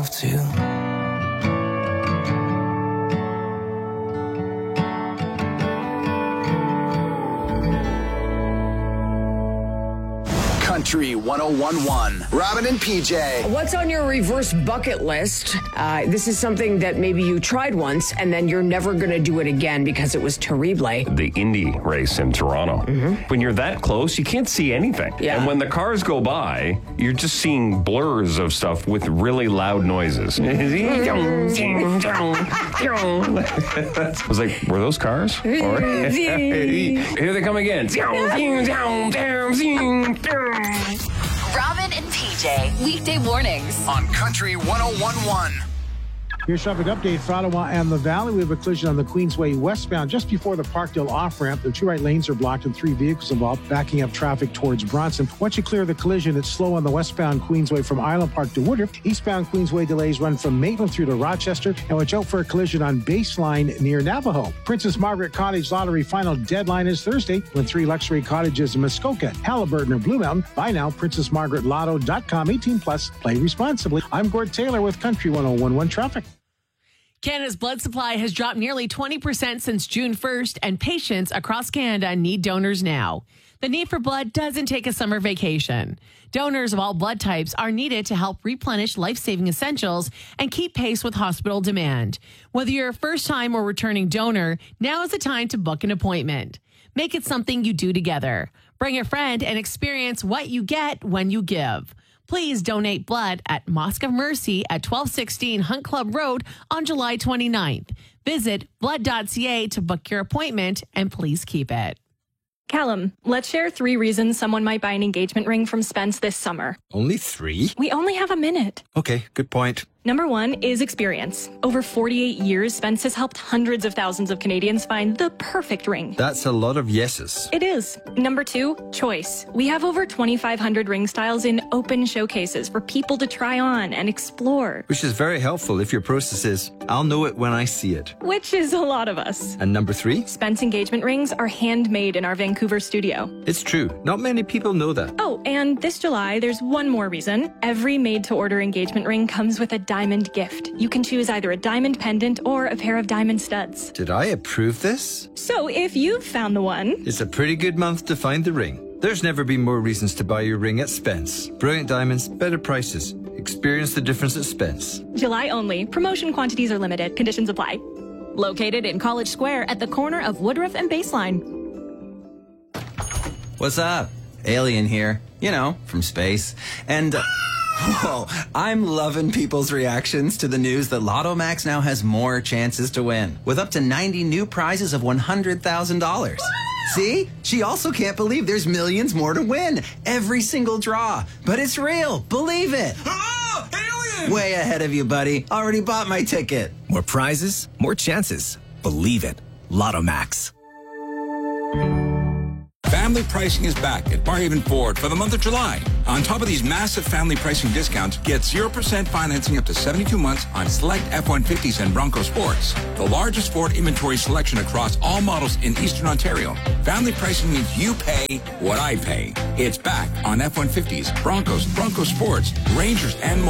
myself too. Country 101.1. Robin and PJ. What's on your reverse bucket list? This is something that maybe you tried once and then you're never going to do it again because it was terrible. The Indy race in Toronto. When you're that close, you can't see anything. Yeah. And when the cars go by, you're just seeing blurs of stuff with really loud noises. I was like, were those cars? Or, here they come again. Robin and PJ, weekday mornings On Country 101.1. Your traffic update for Ottawa and the Valley. We have a collision on the Queensway westbound just before the Parkdale off-ramp. The two right lanes are blocked and 3 vehicles involved, backing up traffic towards Bronson. Once you clear the collision, it's slow on the westbound Queensway from Island Park to Woodruff. Eastbound Queensway delays run from Maitland through to Rochester. And watch out for a collision on Baseline near Navajo. Princess Margaret Cottage Lottery final deadline is Thursday when 3 luxury cottages in Muskoka, Halliburton, or Blue Mountain. Buy now, princessmargaretlotto.com. 18 plus. Play responsibly. I'm Gord Taylor with Country 101.1 Traffic. Canada's blood supply has dropped nearly 20% since June 1st, and patients across Canada need donors now. The need for blood doesn't take a summer vacation. Donors of all blood types are needed to help replenish life-saving essentials and keep pace with hospital demand. Whether you're a first-time or returning donor, now is the time to book an appointment. Make it something you do together. Bring a friend and experience what you get when you give. Please donate blood at Mosque of Mercy at 1216 Hunt Club Road on July 29th. Visit blood.ca to book your appointment, and please keep it. Callum, let's share 3 reasons someone might buy an engagement ring from Spence this summer. Only 3? We only have a minute. Okay, good point. Number 1 is experience. Over 48 years, Spence has helped hundreds of thousands of Canadians find the perfect ring. That's a lot of yeses. It is. Number 2, choice. We have over 2,500 ring styles in open showcases for people to try on and explore. Which is very helpful if your process is, I'll know it when I see it. Which is a lot of us. And number 3? Spence engagement rings are handmade in our Vancouver studio. It's true. Not many people know that. Oh, and this July, there's one more reason. Every made-to-order engagement ring comes with a diamond gift. You can choose either a diamond pendant or a pair of diamond studs. Did I approve this? So if you've found the one... It's a pretty good month to find the ring. There's never been more reasons to buy your ring at Spence. Brilliant diamonds, better prices. Experience the difference at Spence. July only. Promotion quantities are limited. Conditions apply. Located in College Square at the corner of Woodruff and Baseline. What's up? Alien here. You know, from space. And... whoa, I'm loving people's reactions to the news that Lotto Max now has more chances to win, with up to 90 new prizes of $100,000. See? She also can't believe there's millions more to win. Every single draw. But it's real. Believe it. Oh, alien! Way ahead of you, buddy. Already bought my ticket. More prizes, more chances. Believe it. Lotto Max. Family pricing is back at Barhaven Ford for the month of July. On top of these massive family pricing discounts, get 0% financing up to 72 months on select F-150s and Bronco Sports. The largest Ford inventory selection across all models in Eastern Ontario. Family pricing means you pay what I pay. It's back on F-150s, Broncos, Bronco Sports, Rangers, and more.